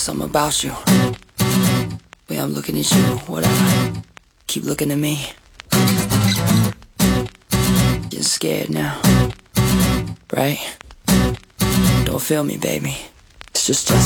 something about you. Way I'm looking at you, whatever. Keep looking at me. Getting scared now, right? Don't feel me, baby. It's just